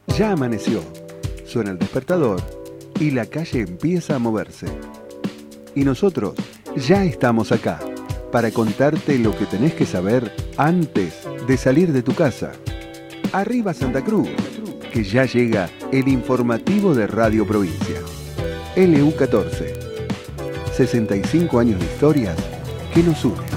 Ya amaneció, suena el despertador y la calle empieza a moverse. Y nosotros ya estamos acá para contarte lo que tenés que saber antes de salir de tu casa. Arriba Santa Cruz, que ya llega el informativo de Radio Provincia. LU14, 65 años de historias que nos unen.